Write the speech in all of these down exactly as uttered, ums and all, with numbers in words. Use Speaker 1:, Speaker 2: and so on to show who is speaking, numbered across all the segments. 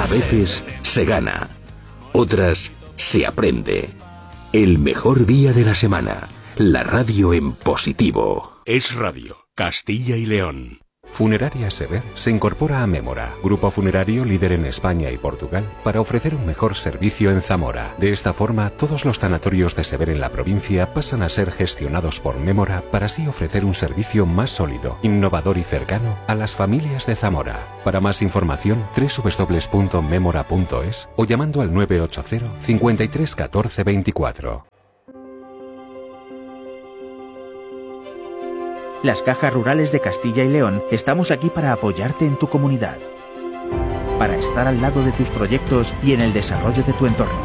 Speaker 1: A veces se gana, otras se aprende. El mejor día de la semana, la radio en positivo.
Speaker 2: Es Radio, Castilla y León.
Speaker 3: Funeraria Sever se incorpora a Mémora, grupo funerario líder en España y Portugal, para ofrecer un mejor servicio en Zamora. De esta forma, todos los tanatorios de Sever en la provincia pasan a ser gestionados por Mémora para así ofrecer un servicio más sólido, innovador y cercano a las familias de Zamora. Para más información, doble u doble u doble u punto mémora punto es o llamando al nueve ocho cero, cincuenta y tres, catorce, veinticuatro.
Speaker 4: Las Cajas Rurales de Castilla y León estamos aquí para apoyarte en tu comunidad, para estar al lado de tus proyectos y en el desarrollo de tu entorno.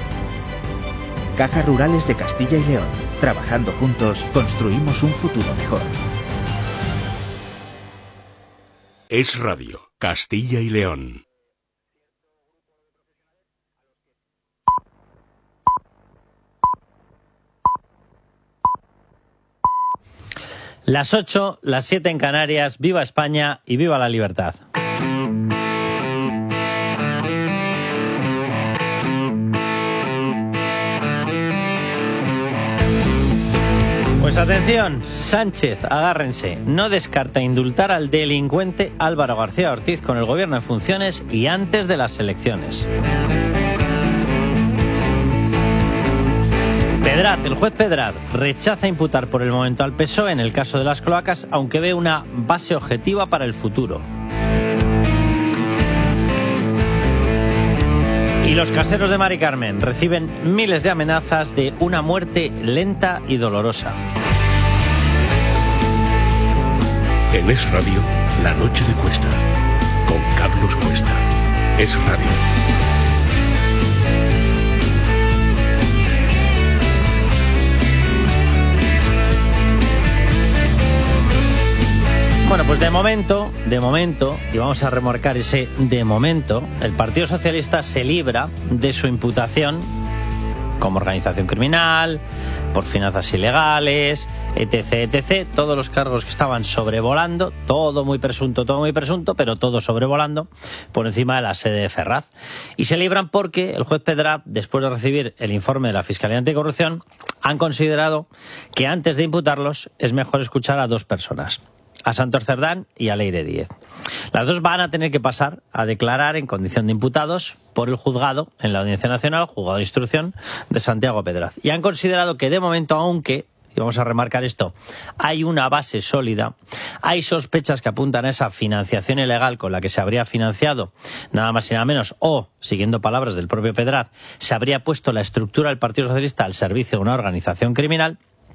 Speaker 4: Cajas Rurales de Castilla y León. Trabajando juntos, construimos un futuro mejor.
Speaker 2: Es Radio, Castilla y León.
Speaker 5: Las ocho, las siete en Canarias, viva España y viva la libertad. Pues atención, Sánchez, agárrense, no descarta indultar al delincuente Álvaro García Ortiz con el gobierno en funciones y antes de las elecciones. Pedraz, el juez Pedraz, rechaza imputar por el momento al P S O E en el caso de las cloacas, aunque ve una base objetiva para el futuro. Y los caseros de Mari Carmen reciben miles de amenazas de una muerte lenta y dolorosa.
Speaker 2: En Es Radio, la noche de Cuesta, con Carlos Cuesta. Es Radio.
Speaker 5: Bueno, pues de momento, de momento, y vamos a remarcar ese de momento, el Partido Socialista se libra de su imputación como organización criminal, por finanzas ilegales, etc, etcétera. Todos los cargos que estaban sobrevolando, todo muy presunto, todo muy presunto, pero todo sobrevolando por encima de la sede de Ferraz. Y se libran porque el juez Pedraz, después de recibir el informe de la Fiscalía Anticorrupción, han considerado que antes de imputarlos es mejor escuchar a dos personas, a Santos Cerdán y a Leire Díez. Las dos van a tener que pasar a declarar en condición de imputados por el juzgado en la Audiencia Nacional, juzgado de instrucción de Santiago Pedraz. Y han considerado que de momento, aunque, y vamos a remarcar esto, hay una base sólida, hay sospechas que apuntan a esa financiación ilegal con la que se habría financiado, nada más y nada menos, o, siguiendo palabras del propio Pedraz, se habría puesto la estructura del Partido Socialista al servicio de una organización criminal.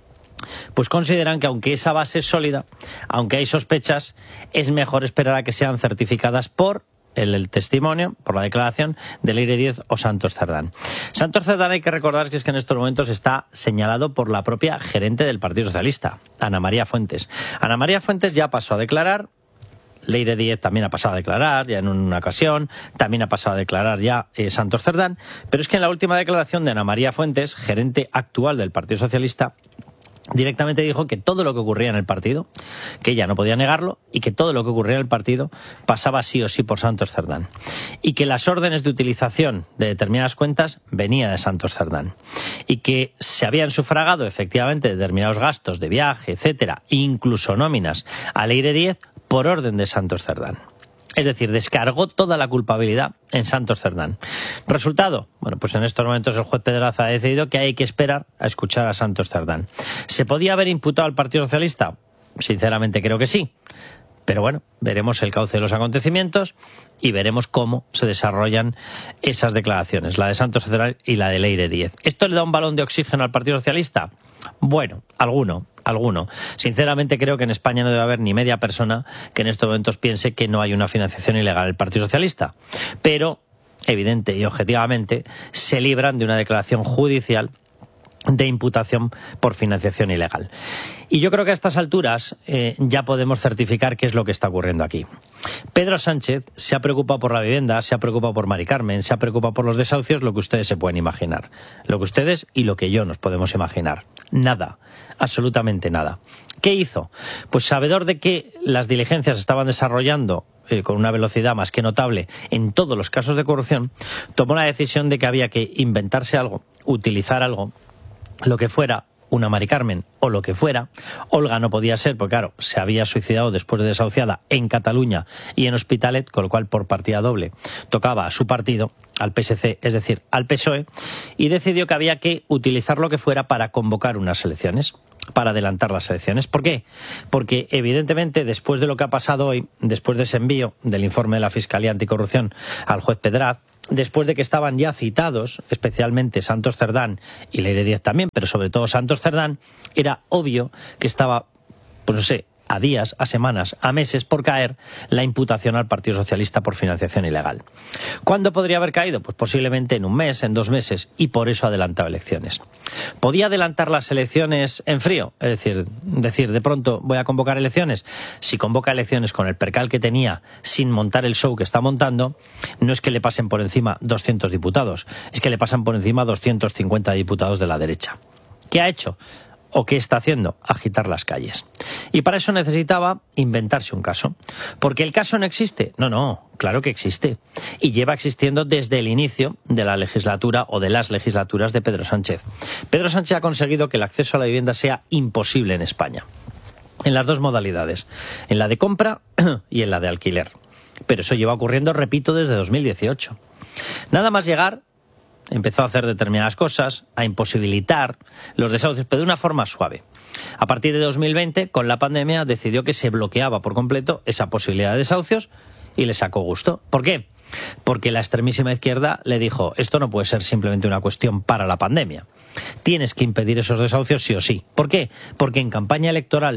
Speaker 5: Pues consideran que aunque esa base es sólida, aunque hay sospechas, es mejor esperar a que sean certificadas por el, el testimonio, por la declaración de Leire Díez o Santos Cerdán. Santos Cerdán, hay que recordar que es que en estos momentos está señalado por la propia gerente del Partido Socialista, Ana María Fuentes. Ana María Fuentes ya pasó a declarar, Leire Díez también ha pasado a declarar ya en una ocasión, también ha pasado a declarar ya eh, Santos Cerdán, pero es que en la última declaración de Ana María Fuentes, gerente actual del Partido Socialista, directamente dijo que todo lo que ocurría en el partido, que ella no podía negarlo, y que todo lo que ocurría en el partido pasaba sí o sí por Santos Cerdán. Y que las órdenes de utilización de determinadas cuentas venía de Santos Cerdán. Y que se habían sufragado efectivamente determinados gastos de viaje, etcétera, incluso nóminas a Leire Díez por orden de Santos Cerdán. Es decir, descargó toda la culpabilidad en Santos Cerdán. ¿Resultado? Bueno, pues en estos momentos el juez Pedraz ha decidido que hay que esperar a escuchar a Santos Cerdán. ¿Se podía haber imputado al Partido Socialista? Sinceramente creo que sí. Pero bueno, veremos el cauce de los acontecimientos y veremos cómo se desarrollan esas declaraciones, la de Santos Cerdán y la de Leire Díez. ¿Esto le da un balón de oxígeno al Partido Socialista? Bueno, alguno, alguno. Sinceramente creo que en España no debe haber ni media persona que en estos momentos piense que no hay una financiación ilegal del Partido Socialista. Pero, evidente y objetivamente, se libran de una declaración judicial de imputación por financiación ilegal. Y yo creo que a estas alturas eh, ya podemos certificar qué es lo que está ocurriendo aquí. Pedro Sánchez se ha preocupado por la vivienda, se ha preocupado por Mari Carmen, se ha preocupado por los desahucios, lo que ustedes se pueden imaginar. Lo que ustedes y lo que yo nos podemos imaginar. Nada, absolutamente nada. ¿Qué hizo? Pues sabedor de que las diligencias se estaban desarrollando eh, con una velocidad más que notable en todos los casos de corrupción, tomó la decisión de que había que inventarse algo, utilizar algo, lo que fuera, una Mari Carmen o lo que fuera. Olga no podía ser, porque claro, se había suicidado después de desahuciada en Cataluña y en Hospitalet, con lo cual por partida doble tocaba a su partido, al P S C, es decir, al P S O E, y decidió que había que utilizar lo que fuera para convocar unas elecciones, para adelantar las elecciones. ¿Por qué? Porque evidentemente después de lo que ha pasado hoy, después de ese envío del informe de la Fiscalía Anticorrupción al juez Pedraz, después de que estaban ya citados, especialmente Santos Cerdán y Leire Díez también, pero sobre todo Santos Cerdán, era obvio que estaba, pues no sé, a días, a semanas, a meses por caer la imputación al Partido Socialista por financiación ilegal. ¿Cuándo podría haber caído? Pues posiblemente en un mes, en dos meses, y por eso ha adelantado elecciones. ¿Podía adelantar las elecciones en frío? Es decir, decir, de pronto voy a convocar elecciones. Si convoca elecciones con el percal que tenía, sin montar el show que está montando, no es que le pasen por encima doscientos diputados, es que le pasan por encima doscientos cincuenta diputados de la derecha. ¿Qué ha hecho? ¿O qué está haciendo? Agitar las calles. Y para eso necesitaba inventarse un caso. ¿Porque el caso no existe? No, no, claro que existe. Y lleva existiendo desde el inicio de la legislatura o de las legislaturas de Pedro Sánchez. Pedro Sánchez ha conseguido que el acceso a la vivienda sea imposible en España. En las dos modalidades. En la de compra y en la de alquiler. Pero eso lleva ocurriendo, repito, desde dos mil dieciocho. Nada más llegar, empezó a hacer determinadas cosas, a imposibilitar los desahucios, pero de una forma suave. A partir de dos mil veinte, con la pandemia, decidió que se bloqueaba por completo esa posibilidad de desahucios y le sacó gusto. ¿Por qué? Porque la extremísima izquierda le dijo, esto no puede ser simplemente una cuestión para la pandemia. Tienes que impedir esos desahucios sí o sí. ¿Por qué? Porque en campaña electoral,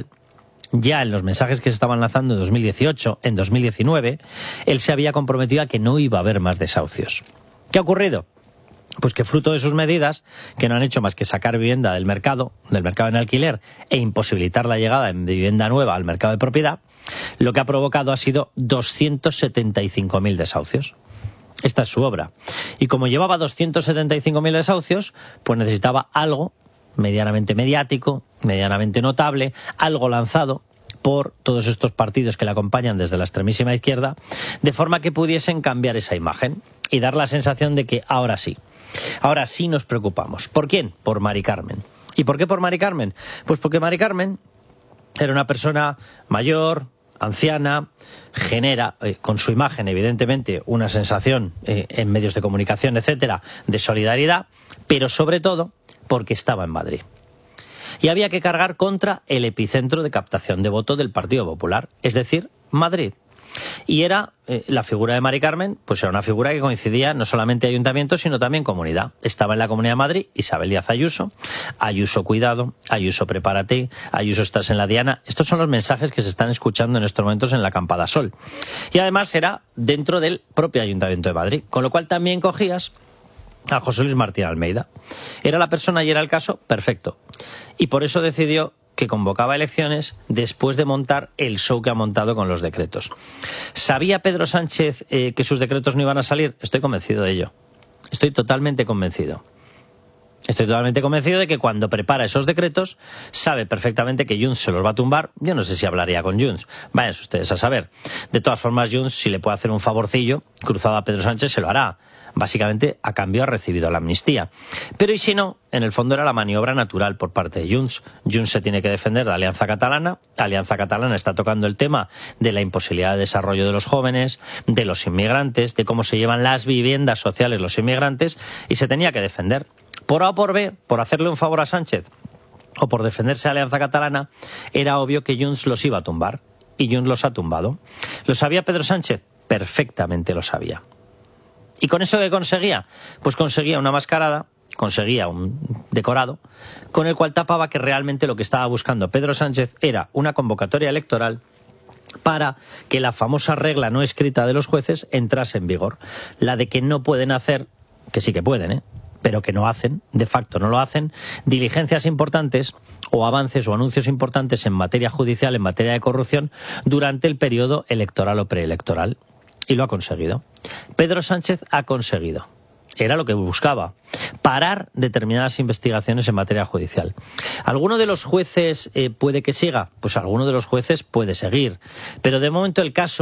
Speaker 5: ya en los mensajes que se estaban lanzando en dos mil dieciocho, en dos mil diecinueve, él se había comprometido a que no iba a haber más desahucios. ¿Qué ha ocurrido? Pues que fruto de sus medidas, que no han hecho más que sacar vivienda del mercado, del mercado en alquiler, e imposibilitar la llegada de vivienda nueva al mercado de propiedad, lo que ha provocado ha sido doscientos setenta y cinco mil desahucios. Esta es su obra. Y como llevaba doscientos setenta y cinco mil desahucios, pues necesitaba algo medianamente mediático, medianamente notable, algo lanzado por todos estos partidos que le acompañan desde la extremísima izquierda, de forma que pudiesen cambiar esa imagen y dar la sensación de que ahora sí. Ahora sí nos preocupamos. ¿Por quién? Por Mari Carmen. ¿Y por qué por Mari Carmen? Pues porque Mari Carmen era una persona mayor, anciana, genera, eh, con su imagen, evidentemente, una sensación eh, en medios de comunicación, etcétera, de solidaridad, pero sobre todo porque estaba en Madrid. Y había que cargar contra el epicentro de captación de voto del Partido Popular, es decir, Madrid. Y era eh, la figura de Mari Carmen, pues era una figura que coincidía no solamente ayuntamiento, sino también comunidad. Estaba en la Comunidad de Madrid Isabel Díaz Ayuso, Ayuso cuidado, Ayuso prepárate, Ayuso estás en la diana. Estos son los mensajes que se están escuchando en estos momentos en la Campada Sol. Y además era dentro del propio Ayuntamiento de Madrid, con lo cual también cogías a José Luis Martín Almeida. Era la persona y era el caso perfecto. Y por eso decidió que convocaba elecciones después de montar el show que ha montado con los decretos. ¿Sabía Pedro Sánchez eh, que sus decretos no iban a salir? Estoy convencido de ello. Estoy totalmente convencido. Estoy totalmente convencido de que cuando prepara esos decretos sabe perfectamente que Junts se los va a tumbar. Yo no sé si hablaría con Junts. Vayan ustedes a saber. De todas formas, Junts, si le puede hacer un favorcillo cruzado a Pedro Sánchez, se lo hará. Básicamente, a cambio, ha recibido la amnistía. Pero y si no, en el fondo era la maniobra natural por parte de Junts. Junts se tiene que defender de la Alianza Catalana. La Alianza Catalana está tocando el tema de la imposibilidad de desarrollo de los jóvenes, de los inmigrantes, de cómo se llevan las viviendas sociales los inmigrantes, y se tenía que defender. Por A o por B, por hacerle un favor a Sánchez o por defenderse a la Alianza Catalana, era obvio que Junts los iba a tumbar. Y Junts los ha tumbado. ¿Lo sabía Pedro Sánchez? Perfectamente lo sabía. ¿Y con eso qué conseguía? Pues conseguía una mascarada, conseguía un decorado, con el cual tapaba que realmente lo que estaba buscando Pedro Sánchez era una convocatoria electoral para que la famosa regla no escrita de los jueces entrase en vigor. La de que no pueden hacer, que sí que pueden, ¿eh? pero que no hacen, de facto no lo hacen, diligencias importantes o avances o anuncios importantes en materia judicial, en materia de corrupción, durante el periodo electoral o preelectoral. Y lo ha conseguido. Pedro Sánchez ha conseguido. Era lo que buscaba. Parar determinadas investigaciones en materia judicial. ¿Alguno de los jueces eh, puede que siga? Pues alguno de los jueces puede seguir. Pero de momento el caso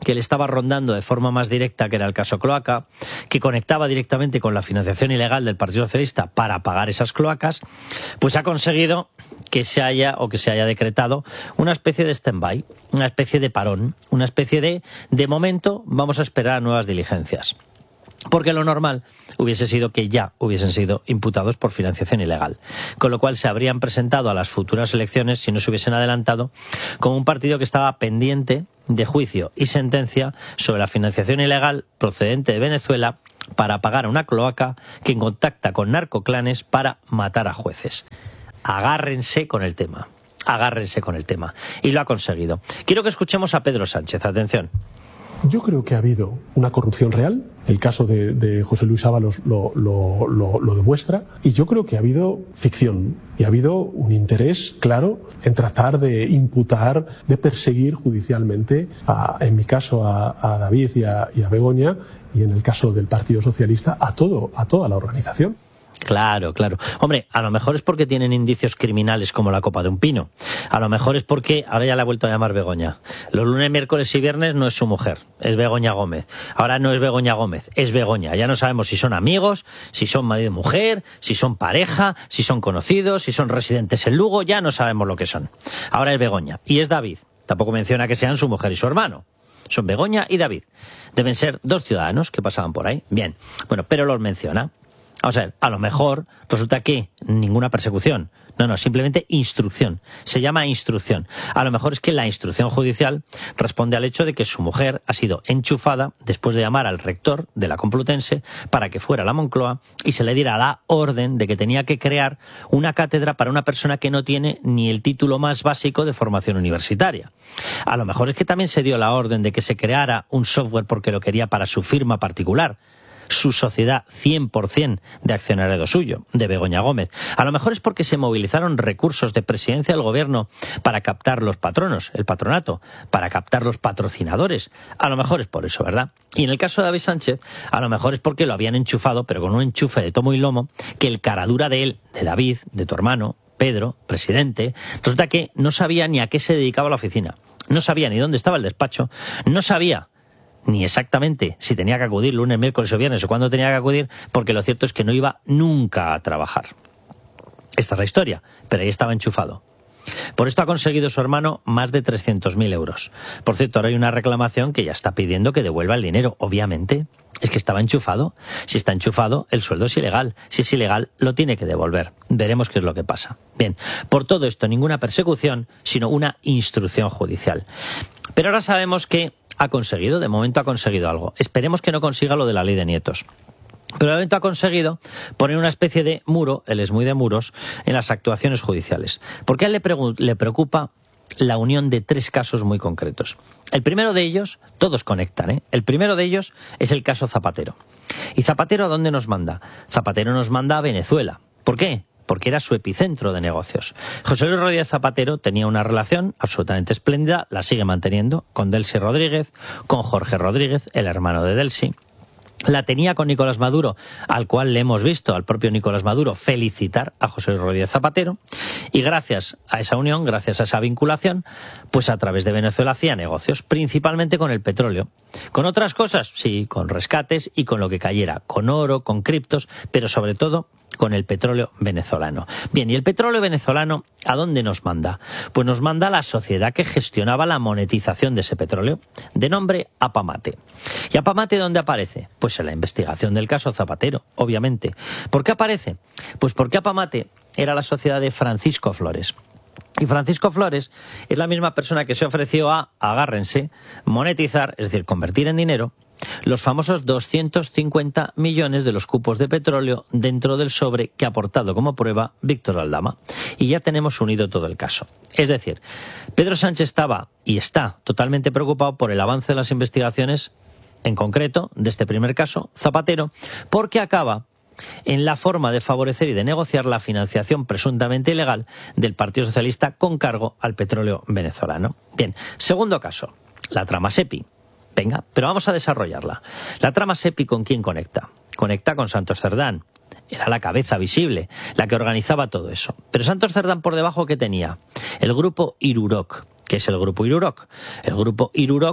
Speaker 5: que le estaba rondando de forma más directa, que era el caso cloaca, que conectaba directamente con la financiación ilegal del Partido Socialista para pagar esas cloacas, pues ha conseguido que se haya o que se haya decretado una especie de stand-by, una especie de parón, una especie de, de momento vamos a esperar a nuevas diligencias. Porque lo normal hubiese sido que ya hubiesen sido imputados por financiación ilegal, con lo cual se habrían presentado a las futuras elecciones, si no se hubiesen adelantado, como un partido que estaba pendiente de juicio y sentencia sobre la financiación ilegal procedente de Venezuela para pagar a una cloaca que contacta con narcoclanes para matar a jueces. Agárrense con el tema, agárrense con el tema. Y lo ha conseguido. Quiero que escuchemos a Pedro Sánchez, atención.
Speaker 6: Yo creo que ha habido una corrupción real, el caso de, de José Luis Ábalos lo, lo, lo, lo demuestra, y yo creo que ha habido ficción y ha habido un interés claro en tratar de imputar, de perseguir judicialmente, a, en mi caso a, a David y a, y a Begoña, y en el caso del Partido Socialista a, todo, a toda la organización.
Speaker 5: Claro, claro. Hombre, a lo mejor es porque tienen indicios criminales como la copa de un pino. A lo mejor es porque, ahora ya la ha vuelto a llamar Begoña. Los lunes, miércoles y viernes no es su mujer, es Begoña Gómez. Ahora no es Begoña Gómez, es Begoña. Ya no sabemos si son amigos, si son marido y mujer, si son pareja, si son conocidos, si son residentes en Lugo, ya no sabemos lo que son. Ahora es Begoña. Y es David. Tampoco menciona que sean su mujer y su hermano. Son Begoña y David. Deben ser dos ciudadanos que pasaban por ahí. Bien, bueno, pero los menciona. Vamos a ver, a lo mejor resulta que ninguna persecución. No, no, simplemente instrucción. Se llama instrucción. A lo mejor es que la instrucción judicial responde al hecho de que su mujer ha sido enchufada después de llamar al rector de la Complutense para que fuera a la Moncloa y se le diera la orden de que tenía que crear una cátedra para una persona que no tiene ni el título más básico de formación universitaria. A lo mejor es que también se dio la orden de que se creara un software porque lo quería para su firma particular, su sociedad cien por cien de accionariado suyo, de Begoña Gómez. A lo mejor es porque se movilizaron recursos de presidencia del gobierno para captar los patronos, el patronato, para captar los patrocinadores. A lo mejor es por eso, ¿verdad? Y en el caso de David Sánchez, a lo mejor es porque lo habían enchufado, pero con un enchufe de tomo y lomo, que el caradura de él, de David, de tu hermano, Pedro, presidente, resulta que no sabía ni a qué se dedicaba la oficina. No sabía ni dónde estaba el despacho, no sabía ni exactamente si tenía que acudir lunes, miércoles o viernes o cuándo tenía que acudir, porque lo cierto es que no iba nunca a trabajar. Esta es la historia, pero ahí estaba enchufado. Por esto ha conseguido su hermano más de trescientos mil euros. Por cierto, ahora hay una reclamación que ya está pidiendo que devuelva el dinero. Obviamente, es que estaba enchufado. Si está enchufado, el sueldo es ilegal. Si es ilegal, lo tiene que devolver. Veremos qué es lo que pasa. Bien, por todo esto, ninguna persecución, sino una instrucción judicial. Pero ahora sabemos que ha conseguido, de momento ha conseguido algo. Esperemos que no consiga lo de la ley de nietos. Pero de momento ha conseguido poner una especie de muro, él es muy de muros, en las actuaciones judiciales. Porque a él le, le preocupa la unión de tres casos muy concretos. El primero de ellos, todos conectan, ¿eh? El primero de ellos es el caso Zapatero. ¿Y Zapatero a dónde nos manda? Zapatero nos manda a Venezuela. ¿Por qué? Porque era su epicentro de negocios. José Luis Rodríguez Zapatero tenía una relación absolutamente espléndida, la sigue manteniendo, con Delcy Rodríguez, con Jorge Rodríguez, el hermano de Delcy. La tenía con Nicolás Maduro, al cual le hemos visto al propio Nicolás Maduro felicitar a José Luis Rodríguez Zapatero, y gracias a esa unión, gracias a esa vinculación, pues a través de Venezuela hacía negocios, principalmente con el petróleo. Con otras cosas, sí, con rescates y con lo que cayera, con oro, con criptos, pero sobre todo con el petróleo venezolano. Bien, ¿y el petróleo venezolano a dónde nos manda? Pues nos manda a la sociedad que gestionaba la monetización de ese petróleo, de nombre Apamate. ¿Y Apamate dónde aparece? Pues en la investigación del caso Zapatero, obviamente. ¿Por qué aparece? Pues porque Apamate era la sociedad de Francisco Flores. Y Francisco Flores es la misma persona que se ofreció a, agárrense, monetizar, es decir, convertir en dinero, los famosos doscientos cincuenta millones de los cupos de petróleo dentro del sobre que ha aportado como prueba Víctor Aldama. Y ya tenemos unido todo el caso. Es decir, Pedro Sánchez estaba y está totalmente preocupado por el avance de las investigaciones, en concreto, de este primer caso, Zapatero, porque acaba en la forma de favorecer y de negociar la financiación presuntamente ilegal del Partido Socialista con cargo al petróleo venezolano. Bien, segundo caso, la trama SEPI. Venga, pero vamos a desarrollarla. La trama SEPI, ¿con quién conecta? Conecta con Santos Cerdán. Era la cabeza visible, la que organizaba todo eso. Pero Santos Cerdán por debajo, ¿qué tenía? El grupo Iruroc. ¿Qué es el grupo Iruroc? El grupo Iruroc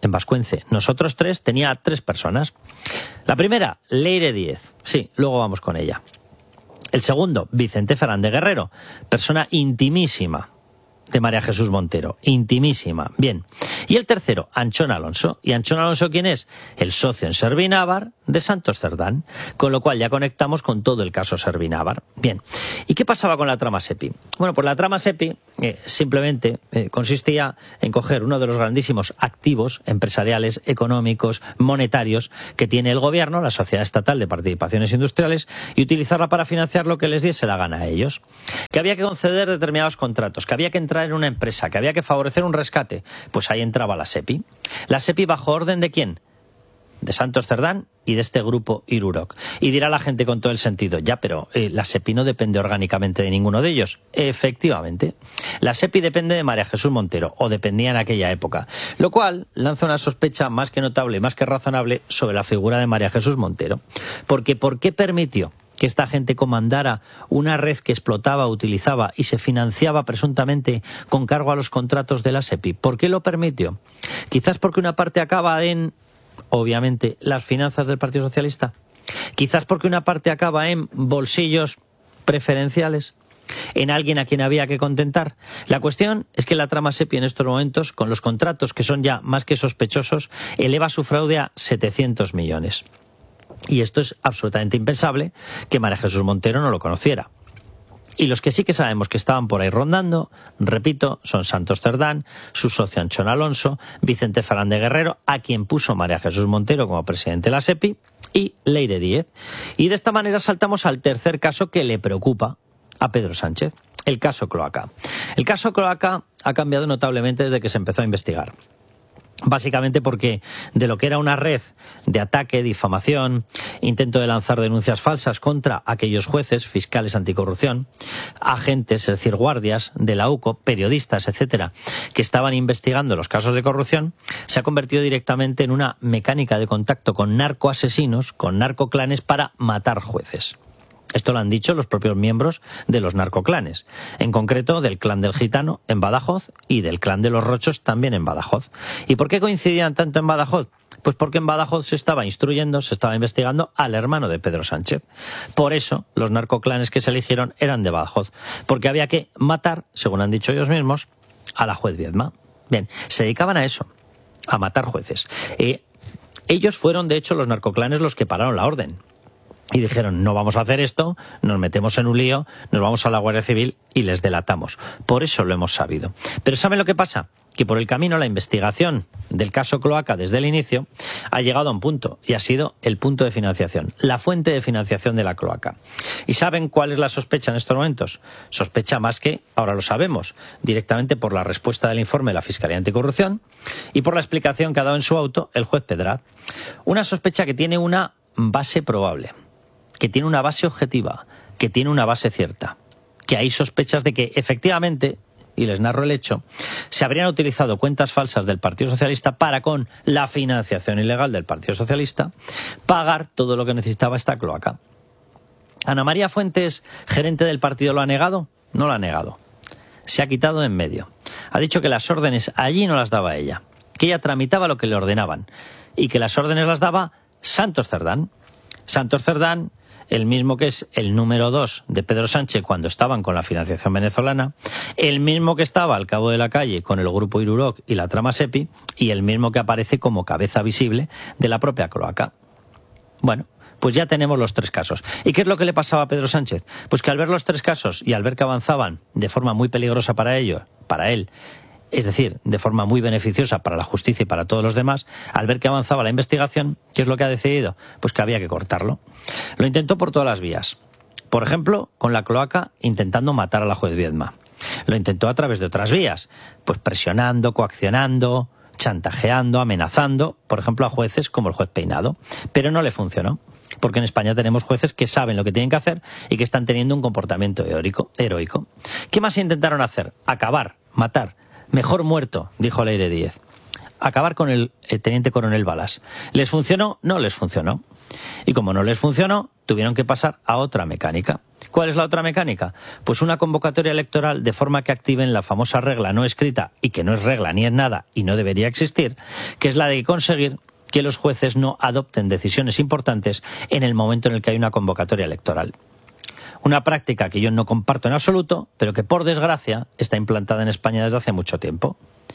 Speaker 5: en Vascuence. Nosotros tres, tenía tres personas. La primera, Leire Díez. Sí, luego vamos con ella. El segundo, Vicente Fernández Guerrero, persona intimísima de María Jesús Montero, intimísima. Bien. Y el tercero, Anchón Alonso. ¿Y Anchón Alonso quién es? El socio en Servinávar de Santos Cerdán, con lo cual ya conectamos con todo el caso Servinávar. Bien. ¿Y qué pasaba con la trama SEPI? Bueno, pues la trama SEPI eh, simplemente eh, consistía en coger uno de los grandísimos activos empresariales, económicos, monetarios que tiene el gobierno, la Sociedad Estatal de Participaciones Industriales, y utilizarla para financiar lo que les diese la gana a ellos. Que había que conceder determinados contratos, que había que entrar en una empresa, que había que favorecer un rescate. Pues ahí entraba la SEPI. ¿La SEPI bajo orden de quién? De Santos Cerdán y de este grupo Iruroc. Y dirá la gente con todo el sentido, ya, pero eh, la SEPI no depende orgánicamente de ninguno de ellos. Efectivamente. La SEPI depende de María Jesús Montero, o dependía en aquella época. Lo cual lanza una sospecha más que notable, más que razonable, sobre la figura de María Jesús Montero. Porque ¿por qué permitió que esta gente comandara una red que explotaba, utilizaba y se financiaba presuntamente con cargo a los contratos de la SEPI? ¿Por qué lo permitió? Quizás porque una parte acaba en, obviamente, las finanzas del Partido Socialista. Quizás porque una parte acaba en bolsillos preferenciales, en alguien a quien había que contentar. La cuestión es que la trama SEPI en estos momentos, con los contratos que son ya más que sospechosos, eleva su fraude a setecientos millones. Y esto es absolutamente impensable que María Jesús Montero no lo conociera. Y los que sí que sabemos que estaban por ahí rondando, repito, son Santos Cerdán, su socio Anchón Alonso, Vicente Fernández Guerrero, a quien puso María Jesús Montero como presidente de la SEPI, y Leire Díez. Y de esta manera saltamos al tercer caso que le preocupa a Pedro Sánchez, el caso Cloaca. El caso Cloaca ha cambiado notablemente desde que se empezó a investigar. Básicamente porque de lo que era una red de ataque, difamación, intento de lanzar denuncias falsas contra aquellos jueces, fiscales anticorrupción, agentes, es decir, guardias de la U C O, periodistas, etcétera, que estaban investigando los casos de corrupción, se ha convertido directamente en una mecánica de contacto con narcoasesinos, con narcoclanes para matar jueces. Esto lo han dicho los propios miembros de los narcoclanes, en concreto del clan del Gitano en Badajoz y del clan de los Rochos también en Badajoz. ¿Y por qué coincidían tanto en Badajoz? Pues porque en Badajoz se estaba instruyendo, se estaba investigando al hermano de Pedro Sánchez. Por eso los narcoclanes que se eligieron eran de Badajoz, porque había que matar, según han dicho ellos mismos, a la juez Viedma. Bien, se dedicaban a eso, a matar jueces. Eh, ellos fueron, de hecho, los narcoclanes los que pararon la orden. Y dijeron, no vamos a hacer esto, nos metemos en un lío, nos vamos a la Guardia Civil y les delatamos. Por eso lo hemos sabido. Pero ¿saben lo que pasa? Que por el camino la investigación del caso Cloaca desde el inicio ha llegado a un punto, y ha sido el punto de financiación, la fuente de financiación de la Cloaca. ¿Y saben cuál es la sospecha en estos momentos? Sospecha más que, ahora lo sabemos, directamente por la respuesta del informe de la Fiscalía Anticorrupción y por la explicación que ha dado en su auto el juez Pedraz. Una sospecha que tiene una base probable, que tiene una base objetiva, que tiene una base cierta, que hay sospechas de que efectivamente, y les narro el hecho, se habrían utilizado cuentas falsas del Partido Socialista para, con la financiación ilegal del Partido Socialista, pagar todo lo que necesitaba esta cloaca. ¿Ana María Fuentes, gerente del partido, lo ha negado? No lo ha negado. Se ha quitado en medio. Ha dicho que las órdenes allí no las daba ella, que ella tramitaba lo que le ordenaban y que las órdenes las daba Santos Cerdán. Santos Cerdán, el mismo que es el número dos de Pedro Sánchez cuando estaban con la financiación venezolana, el mismo que estaba al cabo de la calle con el grupo Iruroc y la trama SEPI, y el mismo que aparece como cabeza visible de la propia cloaca. Bueno, pues ya tenemos los tres casos. ¿Y qué es lo que le pasaba a Pedro Sánchez? Pues que al ver los tres casos y al ver que avanzaban de forma muy peligrosa para ellos, para él, es decir, de forma muy beneficiosa para la justicia y para todos los demás, al ver que avanzaba la investigación, ¿qué es lo que ha decidido? Pues que había que cortarlo. Lo intentó por todas las vías. Por ejemplo, con la cloaca intentando matar a la juez Viedma. Lo intentó a través de otras vías, pues presionando, coaccionando, chantajeando, amenazando, por ejemplo, a jueces como el juez Peinado. Pero no le funcionó, porque en España tenemos jueces que saben lo que tienen que hacer y que están teniendo un comportamiento heroico. heroico. ¿Qué más intentaron hacer? Acabar, matar. Mejor muerto, dijo Leire Díez, acabar con el eh, teniente coronel Balas. ¿Les funcionó? No les funcionó. Y como no les funcionó, tuvieron que pasar a otra mecánica. ¿Cuál es la otra mecánica? Pues una convocatoria electoral de forma que activen la famosa regla no escrita, y que no es regla ni es nada y no debería existir, que es la de conseguir que los jueces no adopten decisiones importantes en el momento en el que hay una convocatoria electoral. Una práctica que yo no comparto en absoluto, pero que por desgracia está implantada en España desde hace mucho tiempo.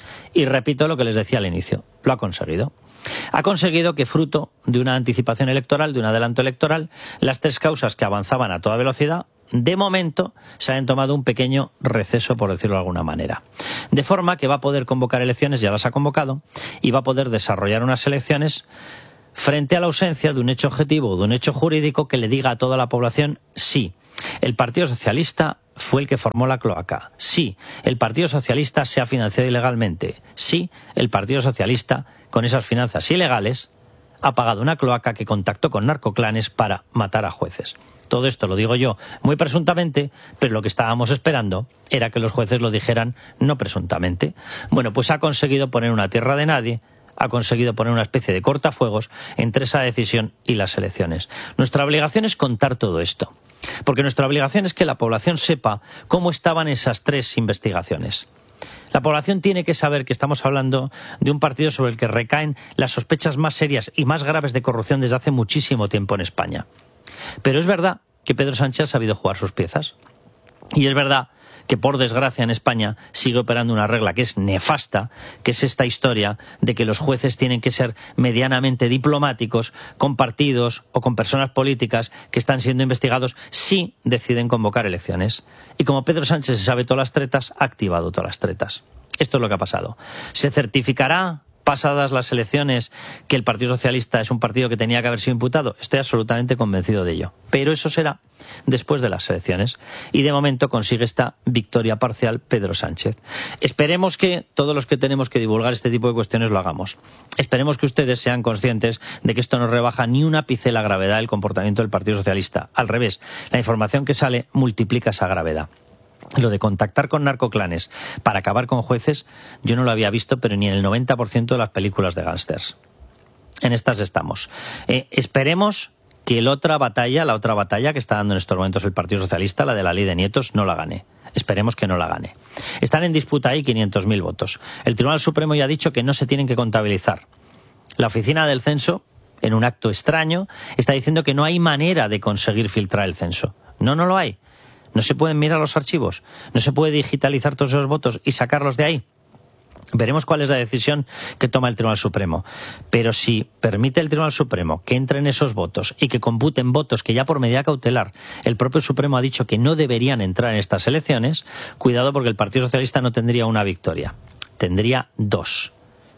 Speaker 5: Y repito lo que les decía al inicio, lo ha conseguido. Ha conseguido que, fruto de una anticipación electoral, de un adelanto electoral, las tres causas que avanzaban a toda velocidad, de momento se hayan tomado un pequeño receso, por decirlo de alguna manera. De forma que va a poder convocar elecciones, ya las ha convocado, y va a poder desarrollar unas elecciones frente a la ausencia de un hecho objetivo o de un hecho jurídico que le diga a toda la población sí. El Partido Socialista fue el que formó la cloaca. Sí, el Partido Socialista se ha financiado ilegalmente. Sí, el Partido Socialista, con esas finanzas ilegales, ha pagado una cloaca que contactó con narcoclanes para matar a jueces. Todo esto lo digo yo muy presuntamente, pero lo que estábamos esperando era que los jueces lo dijeran no presuntamente. Bueno, pues ha conseguido poner una tierra de nadie, ha conseguido poner una especie de cortafuegos entre esa decisión y las elecciones. Nuestra obligación es contar todo esto, porque nuestra obligación es que la población sepa cómo estaban esas tres investigaciones. La población tiene que saber que estamos hablando de un partido sobre el que recaen las sospechas más serias y más graves de corrupción desde hace muchísimo tiempo en España. Pero es verdad que Pedro Sánchez ha sabido jugar sus piezas. Y es verdad que, por desgracia, en España sigue operando una regla que es nefasta, que es esta historia de que los jueces tienen que ser medianamente diplomáticos con partidos o con personas políticas que están siendo investigados si deciden convocar elecciones. Y como Pedro Sánchez se sabe todas las tretas, ha activado todas las tretas. Esto es lo que ha pasado. ¿Se certificará, pasadas las elecciones, que el Partido Socialista es un partido que tenía que haber sido imputado? Estoy absolutamente convencido de ello. Pero eso será después de las elecciones. Y de momento consigue esta victoria parcial Pedro Sánchez. Esperemos que todos los que tenemos que divulgar este tipo de cuestiones lo hagamos. Esperemos que ustedes sean conscientes de que esto no rebaja ni un ápice la gravedad del comportamiento del Partido Socialista. Al revés, la información que sale multiplica esa gravedad. Lo de contactar con narcoclanes para acabar con jueces, yo no lo había visto, pero ni en el noventa por ciento de las películas de gángsters. En estas estamos. Eh, esperemos que la otra batalla, la otra batalla que está dando en estos momentos el Partido Socialista, la de la ley de nietos, no la gane. Esperemos que no la gane. Están en disputa ahí quinientos mil votos. El Tribunal Supremo ya ha dicho que no se tienen que contabilizar. La Oficina del Censo, en un acto extraño, está diciendo que no hay manera de conseguir filtrar el censo. No, no lo hay. No se pueden mirar los archivos, no se puede digitalizar todos esos votos y sacarlos de ahí. Veremos cuál es la decisión que toma el Tribunal Supremo. Pero si permite el Tribunal Supremo que entren esos votos y que computen votos que ya por medida cautelar el propio Supremo ha dicho que no deberían entrar en estas elecciones, cuidado, porque el Partido Socialista no tendría una victoria, tendría dos.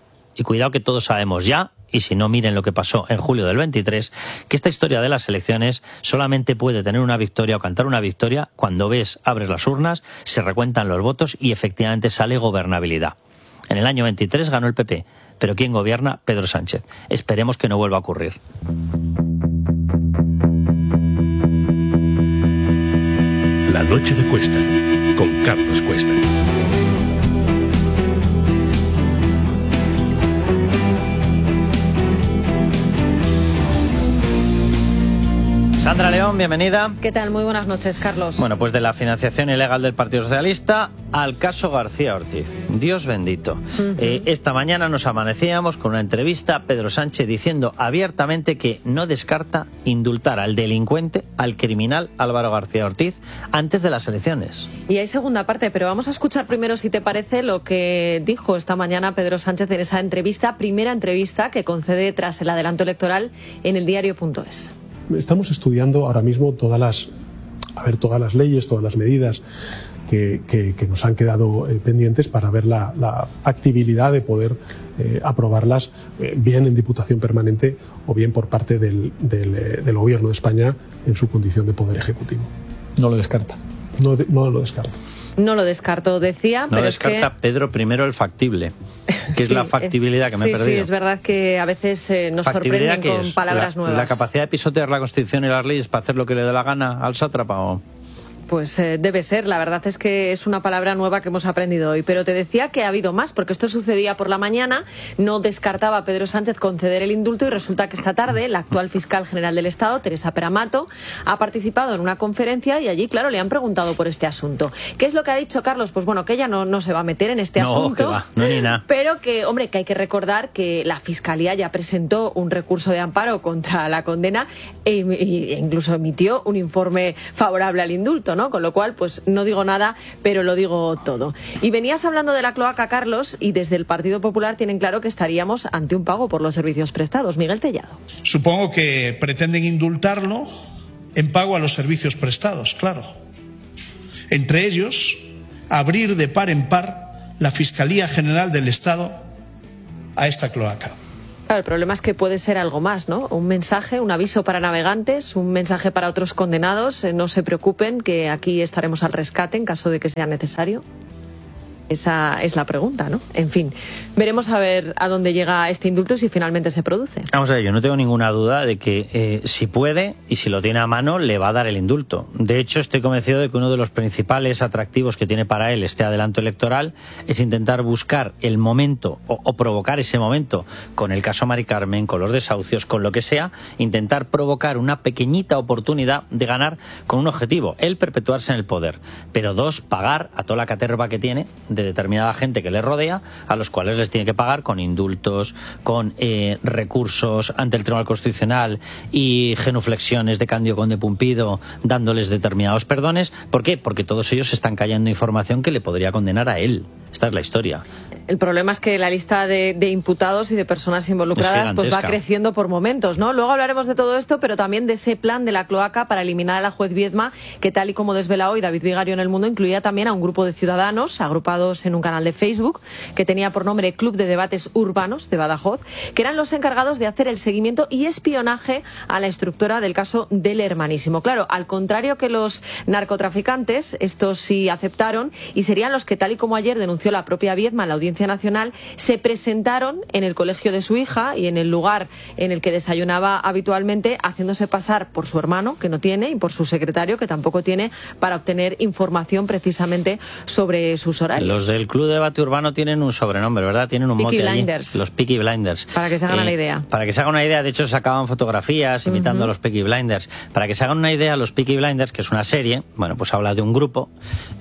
Speaker 5: Y cuidado, que todos sabemos ya, y si no, miren lo que pasó en julio del veintitrés, que esta historia de las elecciones solamente puede tener una victoria o cantar una victoria cuando ves, abres las urnas, se recuentan los votos y efectivamente sale gobernabilidad. En el año veintitrés ganó el P P, pero ¿quién gobierna? Pedro Sánchez. Esperemos que no vuelva a ocurrir.
Speaker 2: La noche de Cuesta, con Carlos Cuesta.
Speaker 5: Sandra León, bienvenida.
Speaker 7: ¿Qué tal? Muy buenas noches, Carlos.
Speaker 5: Bueno, pues de la financiación ilegal del Partido Socialista al caso García Ortiz. Dios bendito. Uh-huh. Eh, esta mañana nos amanecíamos con una entrevista a Pedro Sánchez diciendo abiertamente que no descarta indultar al delincuente, al criminal Álvaro García Ortiz, antes de las elecciones.
Speaker 7: Y hay segunda parte, pero vamos a escuchar primero, si te parece, lo que dijo esta mañana Pedro Sánchez en esa entrevista, primera entrevista que concede tras el adelanto electoral en el diario punto es.
Speaker 6: Estamos estudiando ahora mismo todas las, a ver, todas las leyes, todas las medidas que, que, que nos han quedado eh, pendientes para ver la, la factibilidad de poder eh, aprobarlas eh, bien en Diputación Permanente o bien por parte del, del, eh, del Gobierno de España en su condición de Poder Ejecutivo.
Speaker 8: No lo descarta.
Speaker 6: No, de, no lo descarto.
Speaker 7: No lo descarto, decía,
Speaker 5: no
Speaker 7: pero
Speaker 5: descarta,
Speaker 7: es que...
Speaker 5: Pedro, primero el factible, que sí, es la factibilidad que me
Speaker 7: sí,
Speaker 5: he perdido.
Speaker 7: Sí, es verdad que a veces eh, nos sorprenden con
Speaker 5: es
Speaker 7: palabras
Speaker 5: la,
Speaker 7: nuevas.
Speaker 5: ¿La capacidad de pisotear la Constitución y las leyes para hacer lo que le dé la gana al sátrapa o...?
Speaker 7: Pues eh, debe ser, la verdad es que es una palabra nueva que hemos aprendido hoy, pero te decía que ha habido más, porque esto sucedía por la mañana, no descartaba Pedro Sánchez conceder el indulto y resulta que esta tarde la actual fiscal general del Estado, Teresa Peramato, ha participado en una conferencia y allí, claro, le han preguntado por este asunto. ¿Qué es lo que ha dicho Carlos? Pues bueno, que ella no, no se va a meter en este
Speaker 5: no,
Speaker 7: asunto,
Speaker 5: que va, no ni nada.
Speaker 7: Pero que, hombre, que hay que recordar que la Fiscalía ya presentó un recurso de amparo contra la condena e, e incluso emitió un informe favorable al indulto, ¿no? Con lo cual, pues no digo nada, pero lo digo todo. Y venías hablando de la cloaca, Carlos, y desde el Partido Popular tienen claro que estaríamos ante un pago por los servicios prestados. Miguel Tellado.
Speaker 8: Supongo que pretenden indultarlo en pago a los servicios prestados, claro. Entre ellos, abrir de par en par la Fiscalía General del Estado a esta cloaca.
Speaker 7: Claro, el problema es que puede ser algo más, ¿no? Un mensaje, un aviso para navegantes, un mensaje para otros condenados. Eh, no se preocupen, que aquí estaremos al rescate en caso de que sea necesario. Esa es la pregunta, ¿no? En fin, veremos a ver a dónde llega este indulto y si finalmente se produce.
Speaker 5: Vamos a ver, yo no tengo ninguna duda de que eh, si puede y si lo tiene a mano le va a dar el indulto. De hecho, estoy convencido de que uno de los principales atractivos que tiene para él este adelanto electoral es intentar buscar el momento o, o provocar ese momento con el caso Mari Carmen, con los desahucios, con lo que sea, intentar provocar una pequeñita oportunidad de ganar con un objetivo, el perpetuarse en el poder, pero dos, pagar a toda la caterva que tiene de determinada gente que le rodea, a los cuales les tiene que pagar con indultos, con eh, recursos ante el Tribunal Constitucional y genuflexiones de Cándido Conde Pumpido dándoles determinados perdones. ¿Por qué? Porque todos ellos están callando información que le podría condenar a él. Esta es la historia.
Speaker 7: El problema es que la lista de, de imputados y de personas involucradas pues va creciendo por momentos, ¿no? Luego hablaremos de todo esto, pero también de ese plan de la cloaca para eliminar a la juez Viedma, que tal y como desvela hoy David Vigario en El Mundo, incluía también a un grupo de ciudadanos agrupados en un canal de Facebook que tenía por nombre Club de Debates Urbanos de Badajoz, que eran los encargados de hacer el seguimiento y espionaje a la instructora del caso del Hermanísimo. Claro, al contrario que los narcotraficantes, estos sí aceptaron y serían los que, tal y como ayer denunció la propia Viedma en la Audiencia Nacional, se presentaron en el colegio de su hija y en el lugar en el que desayunaba habitualmente, haciéndose pasar por su hermano, que no tiene, y por su secretario, que tampoco tiene, para obtener información precisamente sobre sus horarios.
Speaker 5: Los del Club de Debate Urbano tienen un sobrenombre, ¿verdad? Tienen un
Speaker 7: Peaky
Speaker 5: mote
Speaker 7: Blinders.
Speaker 5: Allí. Los Peaky Blinders.
Speaker 7: Para que se hagan
Speaker 5: eh,
Speaker 7: una idea.
Speaker 5: Para que se hagan una idea, de hecho sacaban fotografías imitando uh-huh. a los Peaky Blinders. Para que se hagan una idea, los Peaky Blinders, que es una serie, bueno, pues habla de un grupo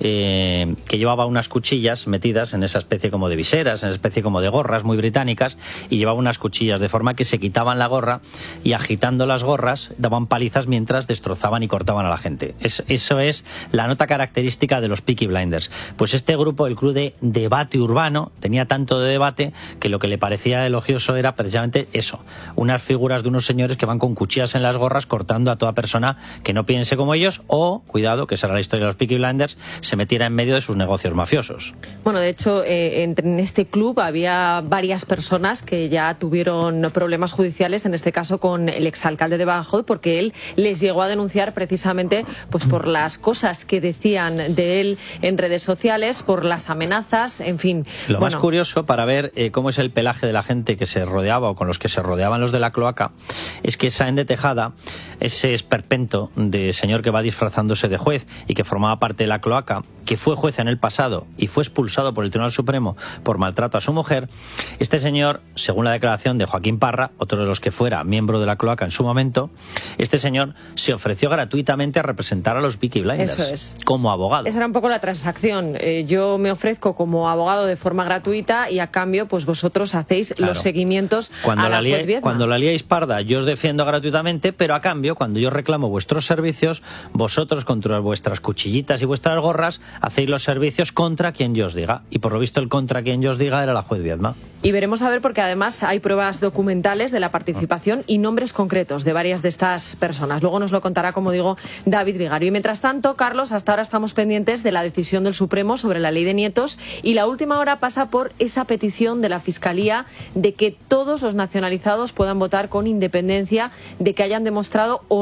Speaker 5: eh, que llevaba unas cuchillas metidas en esa especie como de viseras, en esa especie como de gorras muy británicas, y llevaba unas cuchillas de forma que se quitaban la gorra y agitando las gorras daban palizas mientras destrozaban y cortaban a la gente. Es, eso es la nota característica de los Peaky Blinders. Pues este grupo, el Club de Debate Urbano, tenía tanto de debate que lo que le parecía elogioso era precisamente eso, unas figuras de unos señores que van con cuchillas en las gorras cortando a toda persona que no piense como ellos o, cuidado, que será la historia de los Peaky Blinders, se metiera en medio de sus negocios mafiosos.
Speaker 7: Bueno, de hecho, eh, en este club había varias personas que ya tuvieron problemas judiciales, en este caso con el exalcalde de Badajoz, porque él les llegó a denunciar precisamente pues por las cosas que decían de él en redes sociales, por las amenazas, en fin.
Speaker 5: Lo
Speaker 7: bueno.
Speaker 5: más curioso para ver eh, cómo es el pelaje de la gente que se rodeaba o con los que se rodeaban los de la cloaca es que Sáenz de Tejada, ese esperpento de señor que va disfrazándose de juez y que formaba parte de la cloaca, que fue juez en el pasado y fue expulsado por el Tribunal Supremo por maltrato a su mujer, este señor, según la declaración de Joaquín Parra, otro de los que fuera miembro de la cloaca en su momento, este señor se ofreció gratuitamente a representar a los Peaky Blinders.
Speaker 7: Eso es.
Speaker 5: Como abogado.
Speaker 7: Esa era un poco la transacción. Eh, yo me ofrezco como abogado de forma gratuita y a cambio pues vosotros hacéis
Speaker 5: claro.
Speaker 7: los seguimientos
Speaker 5: cuando
Speaker 7: a la,
Speaker 5: la lié,
Speaker 7: juez Viedma.
Speaker 5: Cuando la liáis parda, yo os defiendo gratuitamente, pero a cambio, cuando yo reclamo vuestros servicios, vosotros contra vuestras cuchillitas y vuestras gorras hacéis los servicios contra quien yo os diga. Y por lo visto el contra quien yo os diga era la juez Viedma.
Speaker 7: Y veremos a ver, porque además hay pruebas documentales de la participación y nombres concretos de varias de estas personas. Luego nos lo contará, como digo, David Vigario. Y mientras tanto, Carlos, hasta ahora estamos pendientes de la decisión del Supremo sobre la ley de nietos, y la última hora pasa por esa petición de la Fiscalía de que todos los nacionalizados puedan votar con independencia de que hayan demostrado o no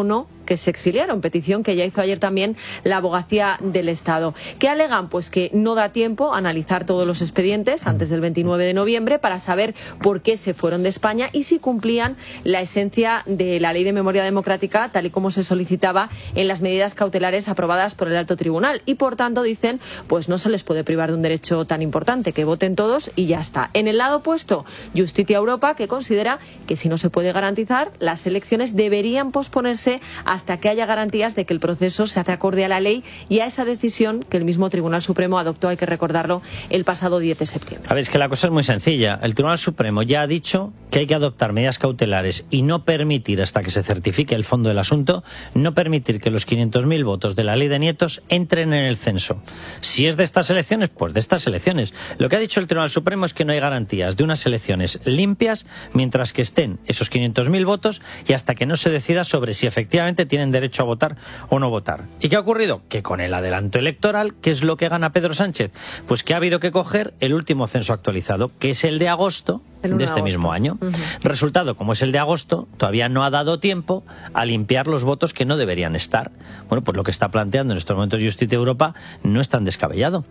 Speaker 7: que se exiliaron, petición que ya hizo ayer también la Abogacía del Estado. ¿Qué alegan? Pues que no da tiempo a analizar todos los expedientes antes del veintinueve de noviembre para saber por qué se fueron de España y si cumplían la esencia de la Ley de Memoria Democrática, tal y como se solicitaba en las medidas cautelares aprobadas por el Alto Tribunal. Y por tanto, dicen, pues no se les puede privar de un derecho tan importante, que voten todos y ya está. En el lado opuesto, Justicia Europa, que considera que si no se puede garantizar, las elecciones deberían posponerse hasta que haya garantías de que el proceso se hace acorde a la ley y a esa decisión que el mismo Tribunal Supremo adoptó, hay que recordarlo, el pasado diez de septiembre.
Speaker 5: A ver, es que la cosa es muy sencilla. El Tribunal Supremo ya ha dicho que hay que adoptar medidas cautelares y no permitir, hasta que se certifique el fondo del asunto, no permitir que los quinientos mil votos de la ley de nietos entren en el censo. Si es de estas elecciones, pues de estas elecciones. Lo que ha dicho el Tribunal Supremo es que no hay garantías de unas elecciones limpias mientras que estén esos quinientos mil votos y hasta que no se decida sobre si efectivamente tienen derecho a votar o no votar. ¿Y qué ha ocurrido? Que con el adelanto electoral, ¿qué es lo que gana Pedro Sánchez? Pues que ha habido que coger el último censo actualizado, que es el de agosto de este mismo año. Uh-huh. Resultado, como es el de agosto, todavía no ha dado tiempo a limpiar los votos que no deberían estar. Bueno, pues lo que está planteando en estos momentos Justicia Europa no es tan descabellado.